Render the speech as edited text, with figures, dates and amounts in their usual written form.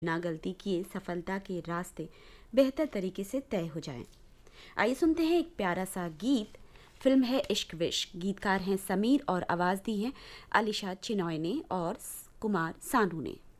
बिना गलती किए सफलता के रास्ते बेहतर तरीके से तय हो जाएं। आइए सुनते हैं एक प्यारा सा गीत। फिल्म है इश्क विश्क, गीतकार हैं समीर और आवाज़ दी है अलीशा चिनॉय ने और कुमार सानू ने।